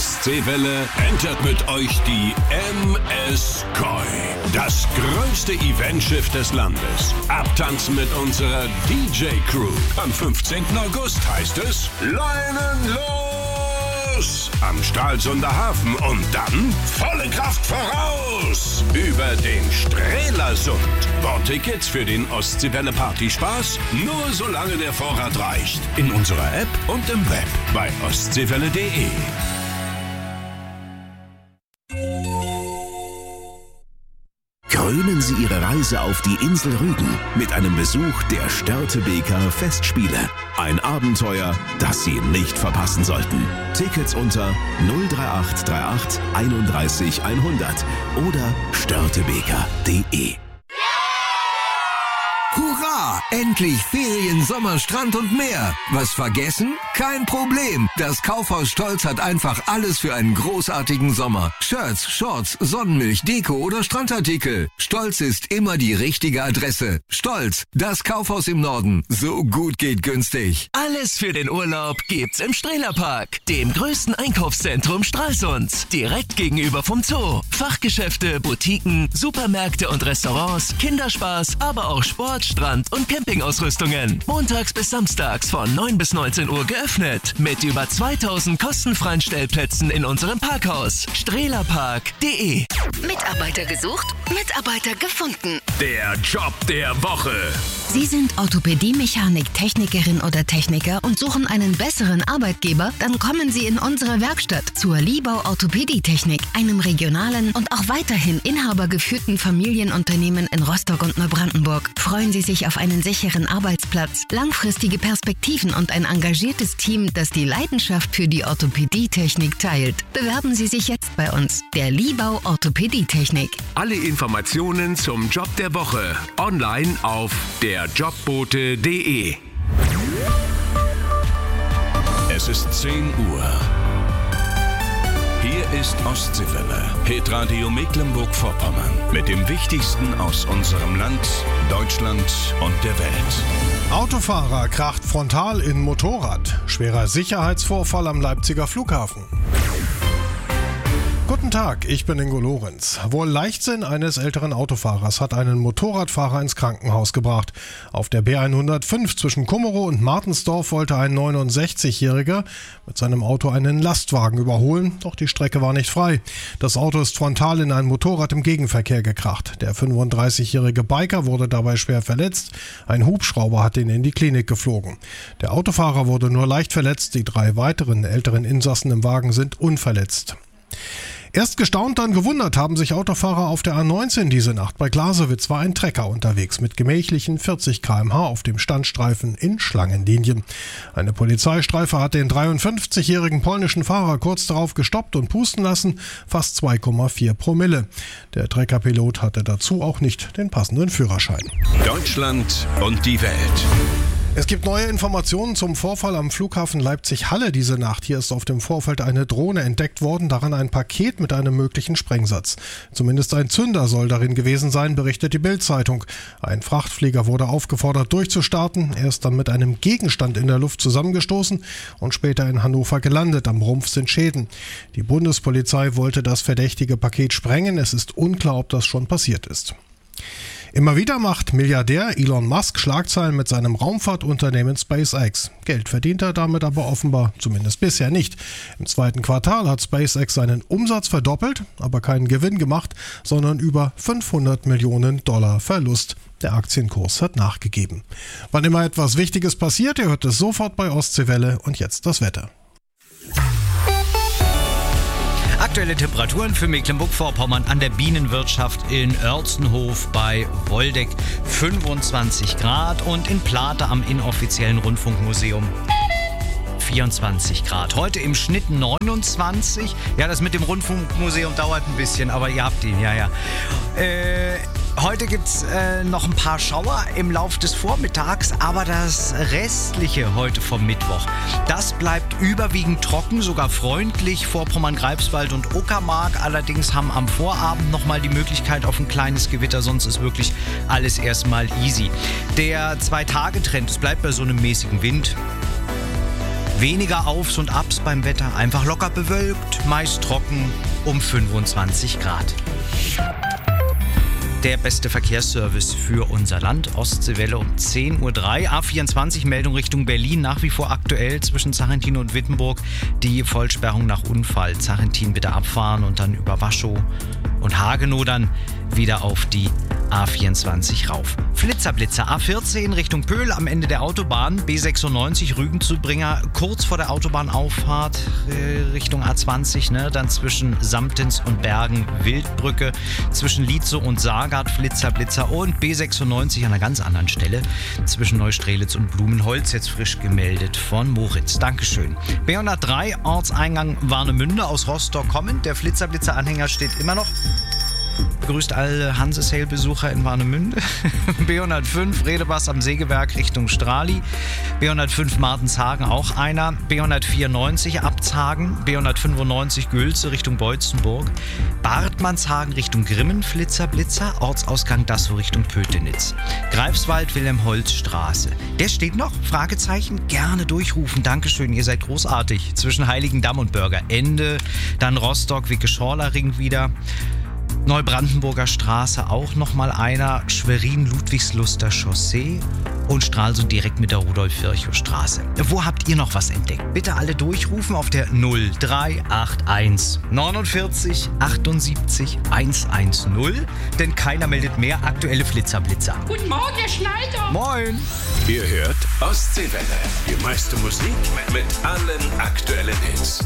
Ostseewelle entert mit euch die MS Koi. Das größte Eventschiff des Landes. Abtanzen mit unserer DJ-Crew. Am 15. August heißt es Leinen los! Am Stralsunder Hafen und dann volle Kraft voraus! Über den Strelasund. Bordtickets für den Ostseewelle-Partyspaß nur solange der Vorrat reicht. In unserer App und im Web bei ostseewelle.de. Krönen Sie Ihre Reise auf die Insel Rügen mit einem Besuch der Störtebeker Festspiele. Ein Abenteuer, das Sie nicht verpassen sollten. Tickets unter 03838 31 100 oder störtebeker.de. Hurra! Endlich Ferien, Sommer, Strand und mehr. Was vergessen? Kein Problem. Das Kaufhaus Stolz hat einfach alles für einen großartigen Sommer. Shirts, Shorts, Sonnenmilch, Deko oder Strandartikel. Stolz ist immer die richtige Adresse. Stolz, das Kaufhaus im Norden. So gut geht günstig. Alles für den Urlaub gibt's im Strehlerpark, dem größten Einkaufszentrum Stralsunds. Direkt gegenüber vom Zoo. Fachgeschäfte, Boutiquen, Supermärkte und Restaurants, Kinderspaß, aber auch Sport, Strand- und Campingausrüstungen. Montags bis samstags von 9 bis 19 Uhr geöffnet. Mit über 2000 kostenfreien Stellplätzen in unserem Parkhaus. Strehlerpark.de. Mitarbeiter gesucht, Mitarbeiter gefunden. Der Job der Woche. Sie sind Orthopädie-Mechanik, Technikerin oder Techniker und suchen einen besseren Arbeitgeber? Dann kommen Sie in unsere Werkstatt zur Liebau Orthopädie-Technik, einem regionalen und auch weiterhin inhabergeführten Familienunternehmen in Rostock und Neubrandenburg. Freuen Sie sich auf einen sicheren Arbeitsplatz, langfristige Perspektiven und ein engagiertes Team, das die Leidenschaft für die Orthopädie-Technik teilt. Bewerben Sie sich jetzt bei uns, der Liebau Orthopädie-Technik. Alle Informationen zum Job der Woche online auf derjobbote.de. Es ist 10 Uhr. Hier ist Ostseewelle, Hitradio Mecklenburg-Vorpommern mit dem Wichtigsten aus unserem Land, Deutschland und der Welt. Autofahrer kracht frontal in Motorrad. Schwerer Sicherheitsvorfall am Leipziger Flughafen. Guten Tag, ich bin Ingo Lorenz. Wohl Leichtsinn eines älteren Autofahrers hat einen Motorradfahrer ins Krankenhaus gebracht. Auf der B105 zwischen Kummerow und Martensdorf wollte ein 69-Jähriger mit seinem Auto einen Lastwagen überholen, doch die Strecke war nicht frei. Das Auto ist frontal in ein Motorrad im Gegenverkehr gekracht. Der 35-jährige Biker wurde dabei schwer verletzt. Ein Hubschrauber hat ihn in die Klinik geflogen. Der Autofahrer wurde nur leicht verletzt, die 3 weiteren älteren Insassen im Wagen sind unverletzt. Erst gestaunt, dann gewundert haben sich Autofahrer auf der A19 diese Nacht. Bei Glasewitz war ein Trecker unterwegs mit gemächlichen 40 km/h auf dem Standstreifen in Schlangenlinien. Eine Polizeistreife hat den 53-jährigen polnischen Fahrer kurz darauf gestoppt und pusten lassen, fast 2,4 Promille. Der Treckerpilot hatte dazu auch nicht den passenden Führerschein. Deutschland und die Welt. Es gibt neue Informationen zum Vorfall am Flughafen Leipzig-Halle diese Nacht. Hier ist auf dem Vorfeld eine Drohne entdeckt worden, daran ein Paket mit einem möglichen Sprengsatz. Zumindest ein Zünder soll darin gewesen sein, berichtet die Bild-Zeitung. Ein Frachtflieger wurde aufgefordert durchzustarten. Er ist dann mit einem Gegenstand in der Luft zusammengestoßen und später in Hannover gelandet. Am Rumpf sind Schäden. Die Bundespolizei wollte das verdächtige Paket sprengen. Es ist unklar, ob das schon passiert ist. Immer wieder macht Milliardär Elon Musk Schlagzeilen mit seinem Raumfahrtunternehmen SpaceX. Geld verdient er damit aber offenbar zumindest bisher nicht. Im 2. Quartal hat SpaceX seinen Umsatz verdoppelt, aber keinen Gewinn gemacht, sondern über $500 Millionen Verlust. Der Aktienkurs hat nachgegeben. Wann immer etwas Wichtiges passiert, ihr hört es sofort bei Ostseewelle und jetzt das Wetter. Aktuelle Temperaturen für Mecklenburg-Vorpommern an der Bienenwirtschaft in Oerstenhof bei Woldeck 25 Grad und in Plate am inoffiziellen Rundfunkmuseum 24 Grad. Heute im Schnitt 29. Ja, das mit dem Rundfunkmuseum dauert ein bisschen, aber ihr habt ihn, ja. Heute gibt es noch ein paar Schauer im Lauf des Vormittags, aber das Restliche heute vom Mittwoch, das bleibt überwiegend trocken, sogar freundlich. Vorpommern, Greifswald und Uckermark allerdings haben am Vorabend nochmal die Möglichkeit auf ein kleines Gewitter, sonst ist wirklich alles erstmal easy. Der 2-Tage-Trend, es bleibt bei so einem mäßigen Wind. Weniger Aufs und Abs beim Wetter, einfach locker bewölkt, meist trocken um 25 Grad. Der beste Verkehrsservice für unser Land. Ostseewelle um 10.03 Uhr. A24 Meldung Richtung Berlin. Nach wie vor aktuell zwischen Zarentin und Wittenburg. Die Vollsperrung nach Unfall. Zarentin bitte abfahren und dann über Waschow und Hagenow dann wieder auf die A24 rauf. Flitzer A14 Richtung Pöhl am Ende der Autobahn. B96 Rügenzubringer kurz vor der Autobahnauffahrt Richtung A20. Dann zwischen Samtens und Bergen Wildbrücke. Zwischen Lietzow und Saargard Flitzer und B96 an einer ganz anderen Stelle. Zwischen Neustrelitz und Blumenholz. Jetzt frisch gemeldet von Moritz. Dankeschön. B103 Ortseingang Warnemünde aus Rostock kommend. Der Flitzer-Anhänger steht immer noch. Begrüßt alle Hanse-Sale-Besucher in Warnemünde. B105 Redebass am Sägewerk Richtung Strali. B105 Martenshagen auch einer. B194 Abtshagen. B195 Gülze Richtung Beutzenburg. Bartmannshagen Richtung Grimmen Flitzer. Ortsausgang Dassow Richtung Pötenitz. Greifswald Wilhelm-Holz-Straße. Der steht noch? Fragezeichen. Gerne durchrufen. Dankeschön, ihr seid großartig. Zwischen Heiligendamm und Bürgerende. Dann Rostock Wicke-Schorler-Ring wieder. Neubrandenburger Straße auch nochmal einer, Schwerin-Ludwigsluster Chaussee und Stralsund direkt mit der Rudolf-Virchow-Straße. Wo habt ihr noch was entdeckt? Bitte alle durchrufen auf der 0381 49 78 110, denn keiner meldet mehr aktuelle Flitzer. Guten Morgen, Herr Schneider. Moin. Ihr hört Ostseewelle. Die meiste Musik mit allen aktuellen Hits.